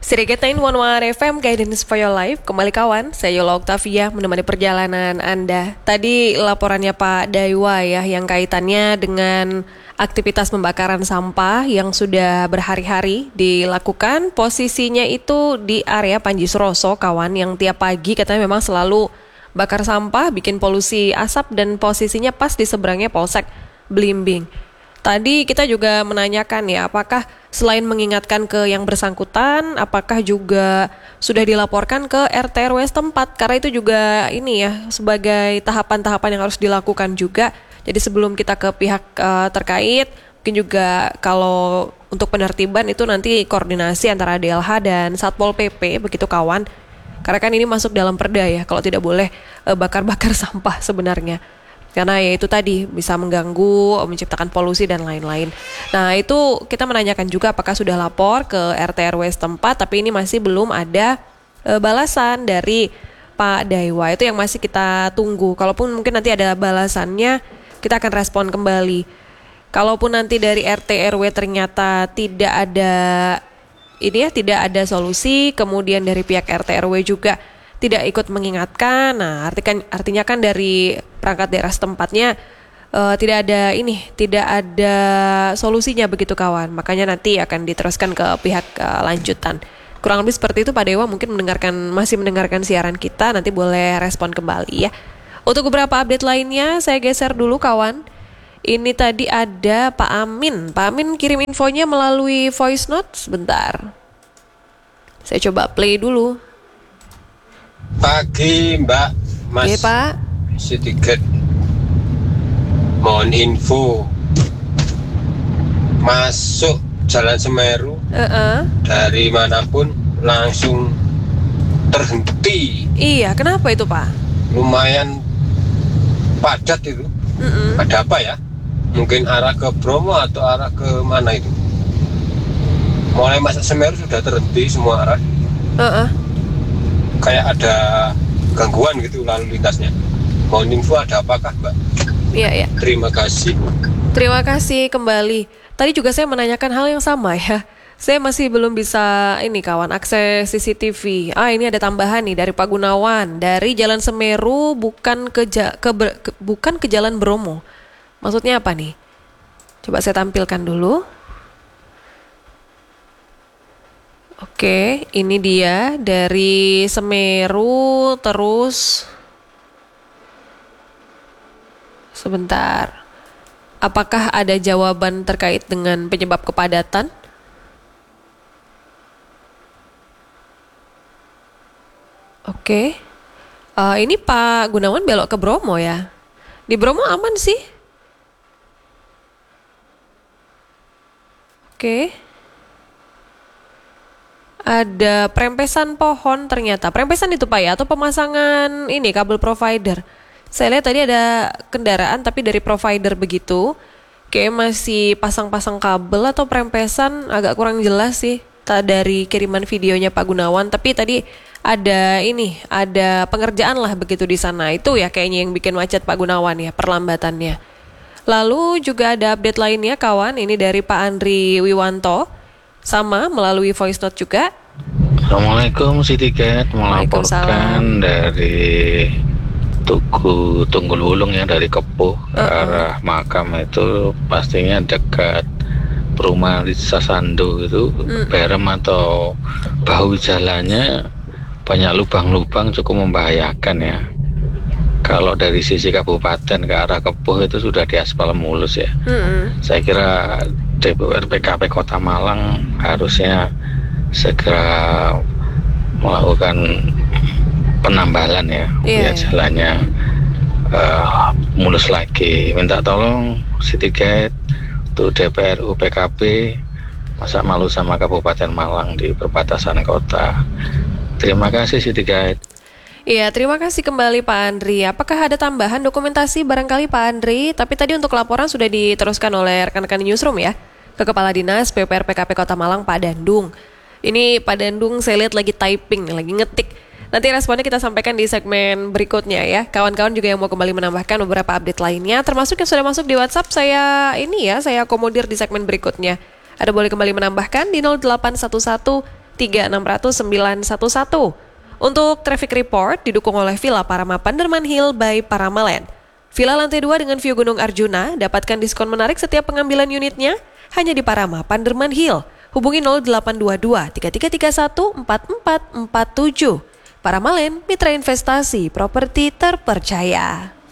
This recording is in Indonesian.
Siriget 911 FM, Guidance for Your Life. Kembali kawan, saya Yola Octavia menemani perjalanan Anda. Tadi laporannya Pak Daiwa ya, yang kaitannya dengan aktivitas pembakaran sampah yang sudah berhari-hari dilakukan. Posisinya itu di area Panji Suroso, kawan, yang tiap pagi katanya memang selalu bakar sampah, bikin polusi asap, dan posisinya pas di seberangnya Polsek Blimbing. Tadi kita juga menanyakan ya, apakah selain mengingatkan ke yang bersangkutan, apakah juga sudah dilaporkan ke RT RW setempat? Karena itu juga ini ya, sebagai tahapan-tahapan yang harus dilakukan juga. Jadi sebelum kita ke pihak terkait, mungkin juga kalau untuk penertiban itu nanti koordinasi antara DLH dan Satpol PP, begitu kawan. Karena kan ini masuk dalam perda ya, kalau tidak boleh bakar-bakar sampah sebenarnya. Karena ya itu tadi bisa mengganggu, menciptakan polusi dan lain-lain. Nah itu kita menanyakan juga apakah sudah lapor ke RT RW setempat, tapi ini masih belum ada balasan dari Pak Daiwa. Itu yang masih kita tunggu. Kalaupun mungkin nanti ada balasannya, kita akan respon kembali. Kalaupun nanti dari RT RW ternyata tidak ada solusi, kemudian dari pihak RT RW juga tidak ikut mengingatkan. Nah, artinya kan dari perangkat daerah setempatnya tidak ada solusinya begitu kawan. Makanya nanti akan diteruskan ke pihak lanjutan. Kurang lebih seperti itu Pak Dewa, mungkin masih mendengarkan siaran kita, nanti boleh respon kembali ya. Untuk beberapa update lainnya saya geser dulu kawan. Ini tadi ada Pak Amin. Pak Amin kirim infonya melalui voice note sebentar. Saya coba play dulu. Pagi Mbak, Mas. Iya Pak. Sitiket. Mohon info. Masuk Jalan Semeru. Dari manapun langsung terhenti. Iya, kenapa itu Pak? Lumayan padat itu. Ada apa ya? Mungkin arah ke Bromo atau arah ke mana itu? Mulai masuk Semeru sudah terhenti semua arah. Kayak ada gangguan gitu lalu lintasnya. Mohon info ada apakah Mbak? Iya. Terima kasih. Terima kasih kembali. Tadi juga saya menanyakan hal yang sama ya. Saya masih belum bisa kawan akses CCTV. Ini ada tambahan nih dari Pak Gunawan. Dari Jalan Semeru bukan ke Jalan Bromo. Maksudnya apa nih? Coba saya tampilkan dulu. Oke, ini dia dari Semeru terus. Sebentar. Apakah ada jawaban terkait dengan penyebab kepadatan? Oke. Ini Pak Gunawan belok ke Bromo ya. Di Bromo aman sih. Oke. Ada perempesan pohon ternyata. Perempesan itu Pak ya, atau pemasangan kabel provider. Saya lihat tadi ada kendaraan tapi dari provider begitu. Kayak masih pasang-pasang kabel atau perempesan, agak kurang jelas sih dari kiriman videonya Pak Gunawan. Tapi tadi ada pengerjaan lah begitu di sana. Itu ya kayaknya yang bikin macet Pak Gunawan ya, perlambatannya. Lalu juga ada update lainnya kawan, ini dari Pak Andri Wiwanto. Sama melalui voice note juga. Assalamualaikum Sitiket, melaporkan dari Tugu Tunggul Wulung ya, dari Kepuh ke arah makam itu pastinya dekat perumahan Sasando itu. Berem atau bahu jalannya banyak lubang-lubang, cukup membahayakan ya. Kalau dari sisi kabupaten ke arah Kepuh itu sudah diaspal mulus ya. Saya kira DPR PKP Kota Malang harusnya segera melakukan penambalan ya, biar jalannya mulus lagi. Minta tolong Sitiket untuk DPR PKP, masa malu sama Kabupaten Malang di perbatasan kota. Terima kasih Sitiket. Iya, terima kasih kembali Pak Andri. Apakah ada tambahan dokumentasi barangkali Pak Andri? Tapi tadi untuk laporan sudah diteruskan oleh rekan-rekan di Newsroom ya, ke Kepala Dinas PUPR PKP Kota Malang Pak Dandung. Ini Pak Dandung saya lihat lagi typing, lagi ngetik. Nanti responnya kita sampaikan di segmen berikutnya ya. Kawan-kawan juga yang mau kembali menambahkan beberapa update lainnya, termasuk yang sudah masuk di WhatsApp, saya akomodir di segmen berikutnya. Ada boleh kembali menambahkan di 0811 3630911. Untuk traffic report didukung oleh Villa Parama Panderman Hill by Paramaland. Villa lantai 2 dengan view Gunung Arjuna dapatkan diskon menarik setiap pengambilan unitnya hanya di Parama Panderman Hill. Hubungi 0822 3331 4447. Paramaland, mitra investasi properti terpercaya.